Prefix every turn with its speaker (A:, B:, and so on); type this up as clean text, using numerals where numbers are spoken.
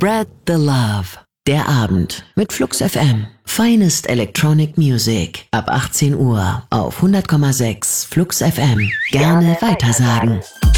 A: Spread the Love. Der Abend mit Flux FM. Finest Electronic Music. Ab 18 Uhr auf 100,6 Flux FM. Gerne weitersagen.